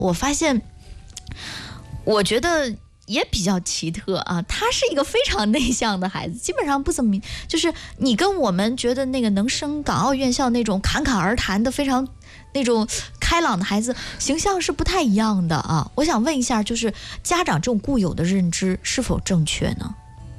我发现，我觉得也比较奇特啊，他是一个非常内向的孩子，基本上不怎么，就是你跟我们觉得那个能升港澳院校那种侃侃而谈的非常那种开朗的孩子形象是不太一样的啊。我想问一下，就是家长这种固有的认知是否正确呢？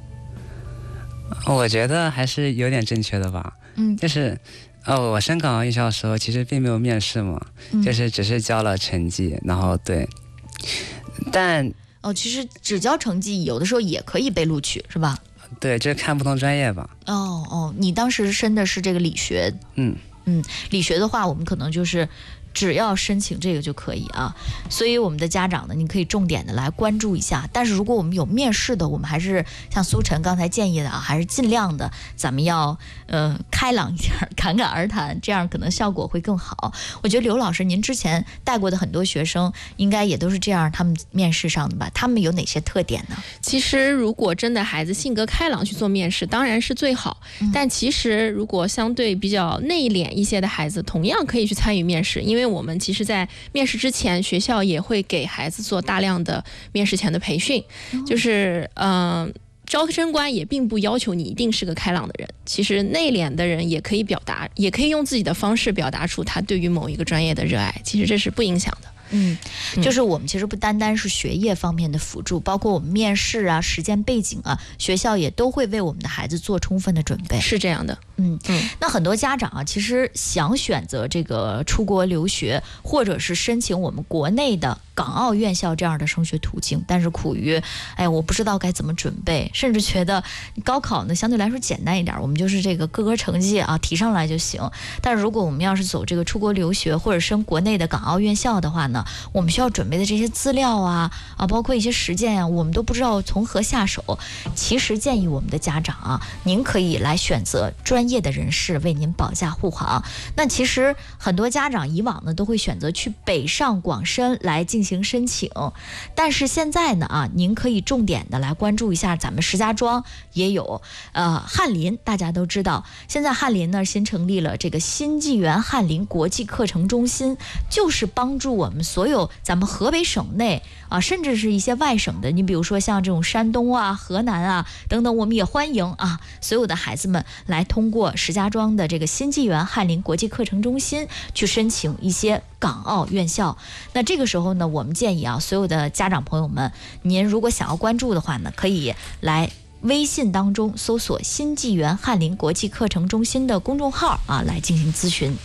我觉得还是有点正确的吧。就是我升港澳院校的时候其实并没有面试嘛，就是只是交了成绩，然后对，但其实只交成绩有的时候也可以被录取，是吧？ 对，就是看不同专业吧。 你当时申的是这个理学，理学的话，我们可能就是只要申请这个就可以啊。所以我们的家长呢，你可以重点的来关注一下。但是如果我们有面试的，我们还是像苏晨刚才建议的啊，还是尽量的咱们要开朗一点，侃侃而谈，这样可能效果会更好。我觉得刘老师您之前带过的很多学生应该也都是这样，他们面试上的吧？他们有哪些特点呢？ 其实如果真的孩子性格开朗去做面试当然是最好，但其实如果相对比较内敛一些的孩子同样可以去参与面试，因为我们其实在面试之前学校也会给孩子做大量的面试前的培训，就是招生官也并不要求你一定是个开朗的人，其实内敛的人也可以表达，也可以用自己的方式表达出他对于某一个专业的热爱，其实这是不影响的。 就是我们其实不单单是学业方面的辅助，包括我们面试啊、实践背景啊，学校也都会为我们的孩子做充分的准备。 是这样的。 那很多家长啊，其实想选择这个出国留学，或者是申请我们国内的港澳院校这样的升学途径，但是苦于我不知道该怎么准备，甚至觉得高考呢相对来说简单一点，我们就是这个各科成绩啊提上来就行。但是如果我们要是走这个出国留学或者升国内的港澳院校的话呢，我们需要准备的这些资料啊，包括一些实践啊，我们都不知道从何下手。其实建议我们的家长啊，您可以来选择专业的人士为您保驾护航。那其实很多家长以往呢都会选择去北上广深来进行申请，但是现在呢您可以重点的来关注一下咱们石家庄也有翰林，大家都知道现在翰林呢新成立了这个新纪元翰林国际课程中心，就是帮助我们所有咱们河北省内甚至是一些外省的，你比如说像这种山东啊、河南啊等等，我们也欢迎所有的孩子们来通过石家庄的这个新纪元翰林国际课程中心去申请一些港澳院校。那这个时候呢，我们建议所有的家长朋友们，您如果想要关注的话呢，可以来微信当中搜索新纪元翰林国际课程中心的公众号来进行咨询。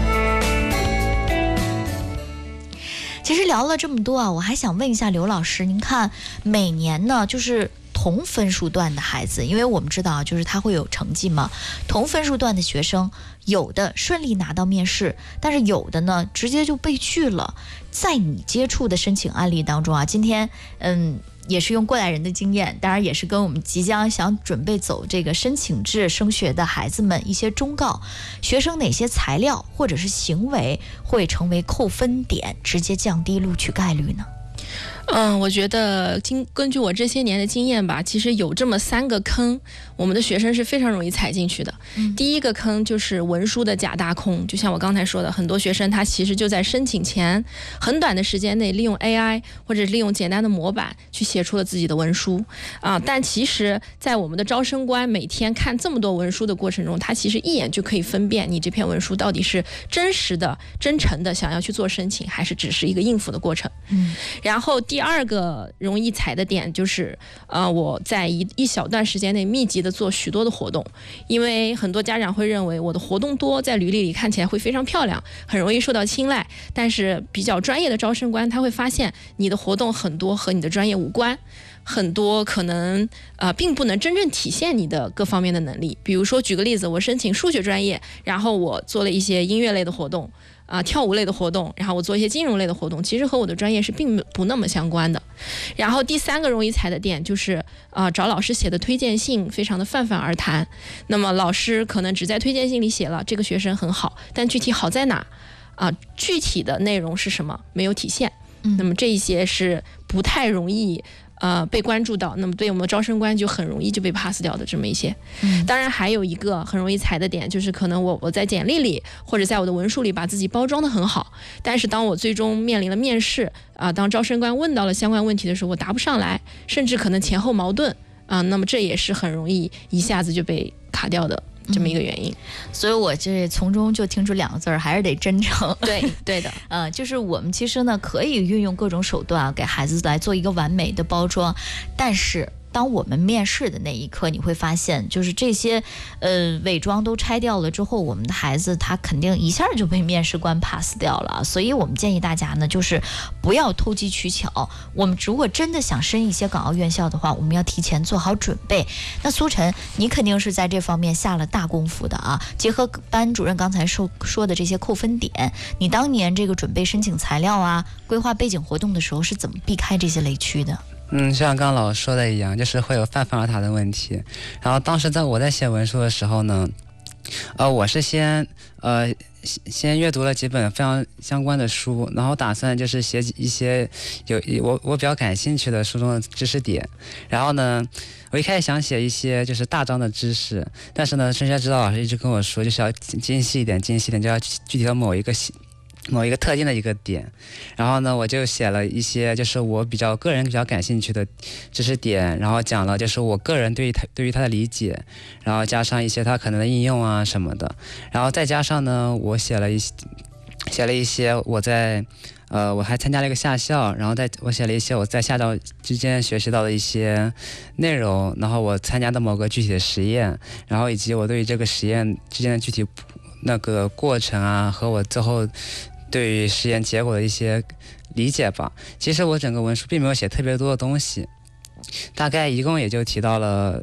其实聊了这么多我还想问一下刘老师，您看每年呢就是同分数段的孩子，因为我们知道就是他会有成绩嘛，同分数段的学生有的顺利拿到面试，但是有的呢直接就被拒了。在你接触的申请案例当中今天也是用过来人的经验，当然也是跟我们即将想准备走这个申请制升学的孩子们一些忠告，学生哪些材料或者是行为会成为扣分点，直接降低录取概率呢？ 我觉得根据我这些年的经验吧，其实有这么3个坑，我们的学生是非常容易踩进去的。第一个坑就是文书的假大空，就像我刚才说的，很多学生他其实就在申请前很短的时间内利用 AI 或者利用简单的模板去写出了自己的文书但其实在我们的招生官每天看这么多文书的过程中，他其实一眼就可以分辨你这篇文书到底是真实的、真诚的想要去做申请，还是只是一个应付的过程。然后第二个容易踩的点就是我在一小段时间内密集的做许多的活动，因为很多家长会认为我的活动多，在履历里看起来会非常漂亮，很容易受到青睐，但是比较专业的招生官他会发现你的活动很多和你的专业无关，很多可能并不能真正体现你的各方面的能力。比如说举个例子，我申请数学专业，然后我做了一些音乐类的活动跳舞类的活动，然后我做一些金融类的活动，其实和我的专业是并不那么相关的。然后第3个容易踩的点就是找老师写的推荐信非常的泛泛而谈，那么老师可能只在推荐信里写了这个学生很好，但具体好在哪具体的内容是什么没有体现，那么这一些是不太容易被关注到，那么对我们的招生官就很容易就被 pass 掉的这么一些。当然还有一个很容易踩的点，就是可能我在简历里或者在我的文书里把自己包装的很好，但是当我最终面临了面试当招生官问到了相关问题的时候，我答不上来，甚至可能前后矛盾那么这也是很容易一下子就被卡掉的这么一个原因。 所以我这从中就听出2个字，还是得真诚。 对的， 就是我们其实呢可以运用各种手段给孩子来做一个完美的包装，但是当我们面试的那一刻，你会发现，就是这些伪装都拆掉了之后，我们的孩子他肯定一下就被面试官 pass 掉了。所以我们建议大家呢，就是不要投机取巧。我们如果真的想申一些港澳院校的话，我们要提前做好准备。那苏晨，你肯定是在这方面下了大功夫的啊！结合班主任刚才说的这些扣分点，你当年这个准备申请材料啊、规划背景活动的时候，是怎么避开这些雷区的？ 像刚刚老师说的一样，就是会有泛凡尔塔的问题。然后当时我在写文书的时候呢，我是先阅读了几本非常相关的书，然后打算就是写一些我比较感兴趣的书中的知识点。然后呢，我一开始想写一些就是大章的知识，但是呢，升学指导老师一直跟我说，就是要精细一点，就要具体到某一个特定的一个点。然后呢，我就写了一些就是我个人比较感兴趣的知识点，然后讲了就是我个人对于它的理解，然后加上一些它可能的应用啊什么的，然后再加上呢，我写了一些我还参加了一个夏校，然后我写了一些我在夏校之间学习到的一些内容，然后我参加的某个具体的实验，然后以及我对于这个实验之间的具体那个过程啊，和我最后对于实验结果的一些理解吧。其实我整个文书并没有写特别多的东西，大概一共也就提到了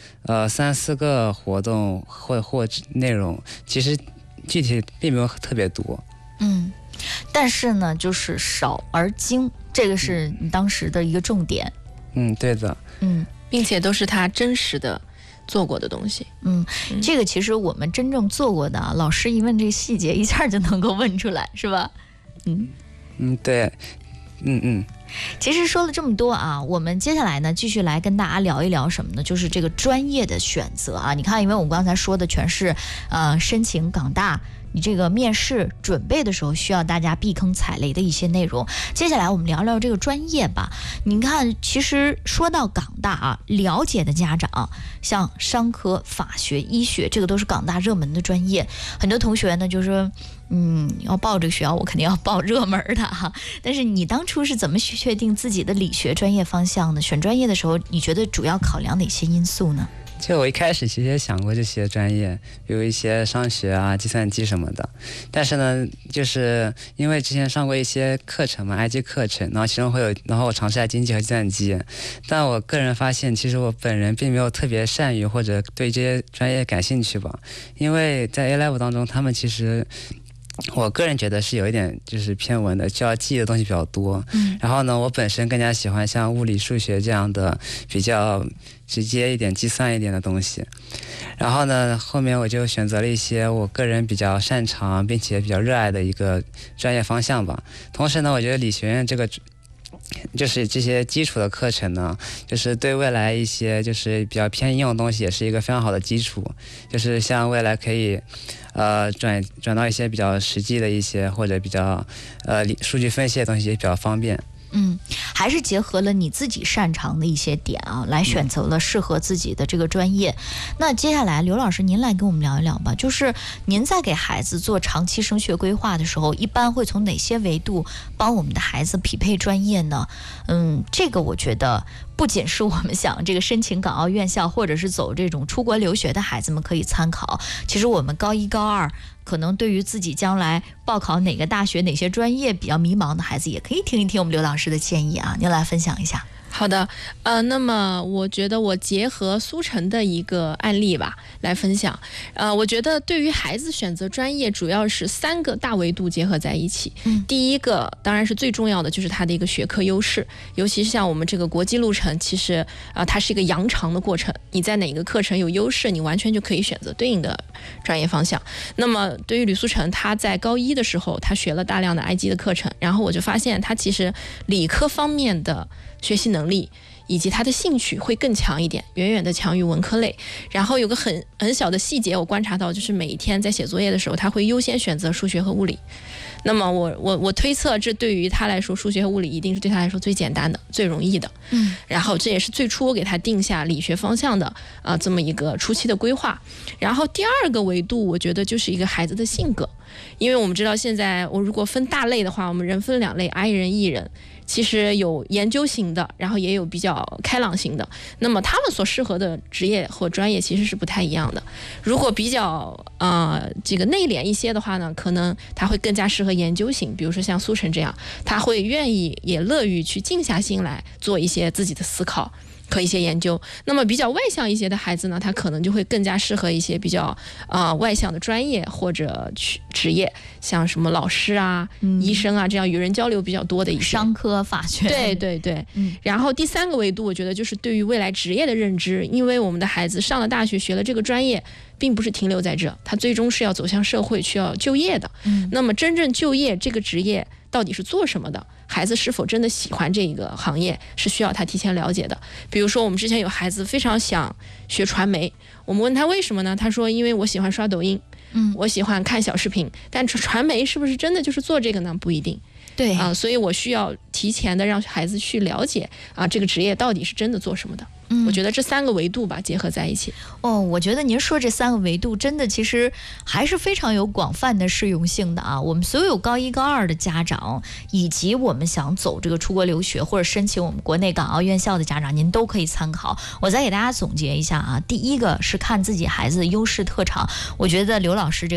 3-4个活动或内容，其实具体并没有特别多。 但是呢，就是少而精，这个是你当时的一个重点。 对的。 并且都是他真实的做过的东西。 这个其实我们真正做过的老师一问这细节，一下就能够问出来，是吧？ 对。 其实说了这么多啊，我们接下来呢继续来跟大家聊一聊什么呢？就是这个专业的选择啊。你看，因为我们刚才说的全是申请港大，你这个面试准备的时候需要大家避坑踩雷的一些内容。接下来我们聊聊这个专业吧。你看，其实说到港大啊，了解的家长像商科、法学、医学，这个都是港大热门的专业。很多同学呢就是要报这个学校，我肯定要报热门的哈。但是你当初是怎么确定自己的理学专业方向呢？选专业的时候，你觉得主要考量哪些因素呢？ 就我一开始其实也想过这些专业，比如一些商学啊、计算机什么的，但是呢，就是因为之前上过一些课程嘛 ，IT 课程，然后其中然后我尝试下经济和计算机，但我个人发现，其实我本人并没有特别善于或者对这些专业感兴趣吧，因为在 A Level 当中，他们其实我个人觉得是有一点就是偏文的，需要记忆的东西比较多。然后呢，我本身更加喜欢像物理、数学这样的比较直接一点、计算一点的东西。然后呢，后面我就选择了一些我个人比较擅长并且比较热爱的一个专业方向吧。同时呢，我觉得理学院这个就是这些基础的课程呢，就是对未来一些就是比较偏应用的东西也是一个非常好的基础，就是像未来可以转到一些比较实际的一些或者比较数据分析的东西也比较方便。 还是结合了你自己擅长的一些点啊，来选择了适合自己的这个专业。那接下来刘老师您来跟我们聊一聊吧，就是您在给孩子做长期升学规划的时候，一般会从哪些维度帮我们的孩子匹配专业呢？这个我觉得不仅是我们想这个申请港澳院校或者是走这种出国留学的孩子们可以参考，其实我们高1、高2可能对于自己将来报考哪个大学、哪些专业比较迷茫的孩子，也可以听一听我们刘老师的建议啊，您来分享一下。 好的，那么我觉得我结合苏晨的一个案例吧来分享。我觉得对于孩子选择专业，主要是3个大维度结合在一起。第一个当然是最重要的，就是它的一个学科优势，尤其是像我们这个国际路程，其实它是一个扬长的过程。你在哪个课程有优势，你完全就可以选择对应的专业方向。那么对于吕苏晨，他在高1的时候，他学了大量的 IG 的课程，然后我就发现他其实理科方面的学习能能力以及他的兴趣会更强一点，远远的强于文科类。然后有个很小的细节我观察到，就是每一天在写作业的时候，他会优先选择数学和物理。那么我推测，这对于他来说，数学和物理一定是对他来说最简单的、最容易的。然后这也是最初我给他定下理学方向的这么一个初期的规划。然后第二个维度，我觉得就是一个孩子的性格，因为我们知道现在我如果分大类的话，我们人分两类 ，I 人 E 人。其实有研究型的，然后也有比较开朗型的。那么他们所适合的职业和专业其实是不太一样的。如果比较这个内敛一些的话呢，可能他会更加适合研究型，比如说像苏晨这样，他会愿意也乐于去静下心来做一些自己的思考和一些研究。那么比较外向一些的孩子呢，他可能就会更加适合一些比较外向的专业或者职业，像什么老师啊、医生啊这样与人交流比较多的一些商科、法学。 对。然后第三个维度，我觉得就是对于未来职业的认知，因为我们的孩子上了大学学了这个专业，并不是停留在这，他最终是要走向社会，需要就业的。那么真正就业这个职业到底是做什么的？孩子是否真的喜欢这个行业，是需要他提前了解的。比如说我们之前有孩子非常想学传媒，我们问他为什么呢？他说因为我喜欢刷抖音，我喜欢看小视频。但传媒是不是真的就是做这个呢？不一定。 对所以我需要提前的让孩子去了解这个职业到底是真的做什么的。我觉得这三个维度吧结合在一起。 我觉得您说这三个维度真的其实还是非常有广泛的适用性的啊。我们所有高一高二的家长，以及我们想走这个出国留学或者申请我们国内港澳院校的家长，您都可以参考。我再给大家总结一下啊。第一个是看自己孩子的优势特长，我觉得刘老师这个